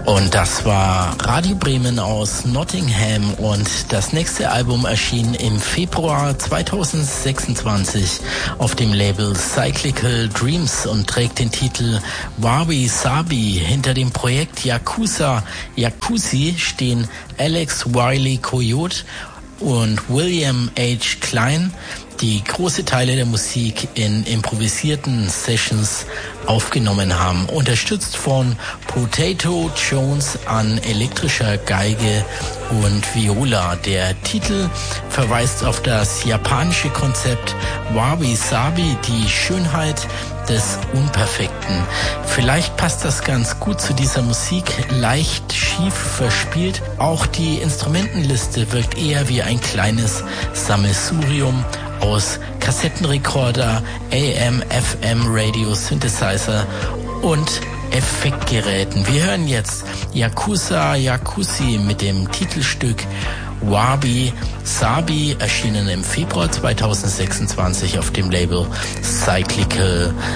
Und das war Radio Bremen aus Nottingham und das nächste Album erschien im Februar 2026 auf dem Label Cyclical Dreams und trägt den Titel Wabi Sabi. Hinter dem Projekt Yakuzi stehen Alex Wiley Coyote und William H. Klein, die große Teile der Musik in improvisierten Sessions aufgenommen haben, unterstützt von Potato Jones an elektrischer Geige und Viola. Der Titel verweist auf das japanische Konzept Wabi Sabi, die Schönheit des Unperfekten. Vielleicht passt das ganz gut zu dieser Musik, leicht schief verspielt. Auch die Instrumentenliste wirkt eher wie ein kleines Sammelsurium aus Kassettenrekorder, AM, FM, Radio, Synthesizer und Effektgeräten. Wir hören jetzt Yakuzi mit dem Titelstück Wabi Sabi, erschienen im Februar 2026 auf dem Label Cyclical